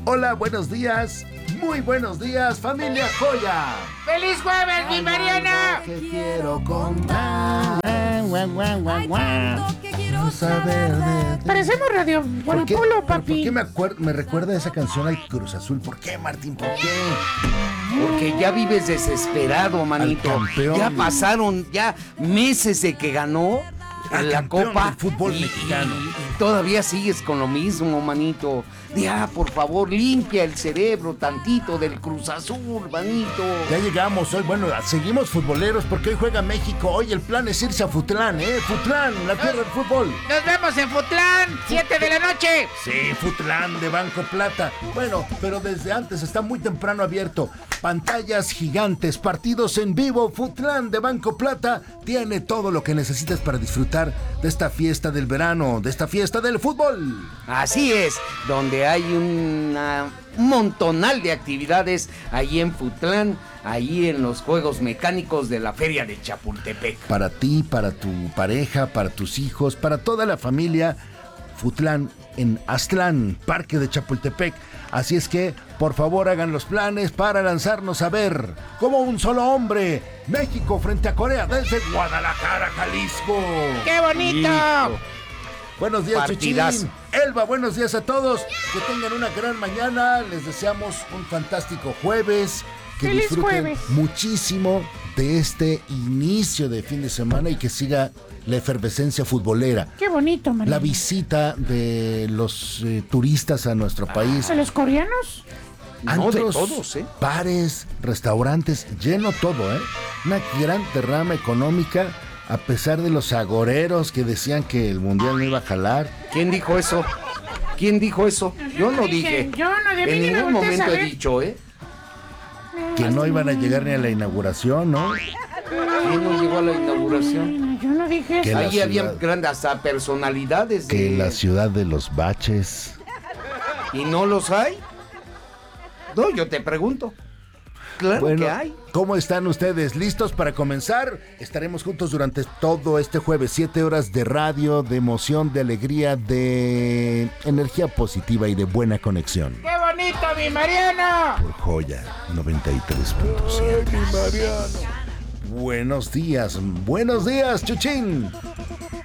Hola, buenos días. Muy buenos días, familia Joya. ¡Feliz jueves, mi Mariana! Que quiero contar. Saber de... Parecemos Radio Guarapolo, papi. ¿Por qué me recuerda esa canción al Cruz Azul? ¿Por qué, Martín? ¿Por qué? Porque ya vives desesperado, manito. Al campeón. Ya pasaron ya meses de que ganó Al la campeón Copa. del fútbol mexicano. Y todavía sigues con lo mismo, manito. Ya, por favor, limpia el cerebro tantito del Cruz Azul, manito. Ya llegamos hoy, bueno, seguimos futboleros porque hoy juega México. Hoy el plan es irse a Futlán, Futlán, la tierra del fútbol. Nos vemos en Futlán, 7 de la noche. Sí, Futlán de Banco Plata. Bueno, pero desde antes está muy temprano abierto. Pantallas gigantes, partidos en vivo. Futlán de Banco Plata tiene todo lo que necesitas para disfrutar de esta fiesta del verano, de esta fiesta del fútbol. Así es, donde hay un montonal de actividades ahí en Futlán, ahí en los juegos mecánicos de la Feria de Chapultepec. Para ti, para tu pareja, para tus hijos, para toda la familia, Futlán en Aztlán, Parque de Chapultepec. Así es que, por favor, hagan los planes para lanzarnos a ver, como un solo hombre, México frente a Corea desde Guadalajara, Jalisco. ¡Qué bonito! Hijo. Buenos días, Partidazo. Chuchín. Elba, buenos días a todos. Que tengan una gran mañana. Les deseamos un fantástico jueves. Que ¡Feliz disfruten jueves! muchísimo de este inicio de fin de semana y que siga la efervescencia futbolera. ¡Qué bonito, Mariana! La visita de los turistas a nuestro país. ¿A los coreanos? No, de Antros, todos, bares, restaurantes, lleno todo, Una gran derrama económica, a pesar de los agoreros que decían que el mundial no iba a jalar. ¿Quién dijo eso? ¿Quién dijo eso? Yo no dije. Yo no, de mí En ni me ningún voltees a momento he ver. dicho, Que no iban a llegar ni a la inauguración, ¿no? ¿Quién no llegó a la inauguración? Yo no dije Que eso. la Ahí había ciudad- grandes hasta personalidades Que la ciudad de los baches. ¿Y no los hay? No, yo te pregunto. Claro Bueno, que hay. ¿cómo están ustedes? ¿Listos para comenzar? Estaremos juntos durante todo este jueves, 7 horas de radio, de emoción, de alegría, de energía positiva y de buena conexión. ¡Qué bonito, mi Mariano! Por Joya 93.7. Buenos días, Chuchín.